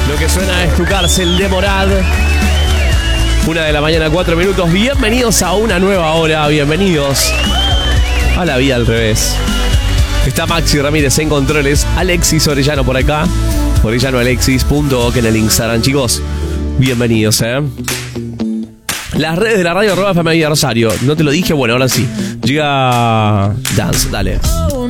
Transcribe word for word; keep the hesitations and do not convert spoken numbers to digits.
Lo que suena es Tu Cárcel de Morad. Una de la mañana, cuatro minutos. Bienvenidos a una nueva hora. Bienvenidos a la vida al revés. Está Maxi Ramírez en controles. Alexis Orellano por acá. Orellano Alexis punto ok en el Instagram, chicos. Bienvenidos, eh. Las redes de la radio arroba F M I Rosario. No te lo dije, bueno, ahora sí. Llega Dance, dale.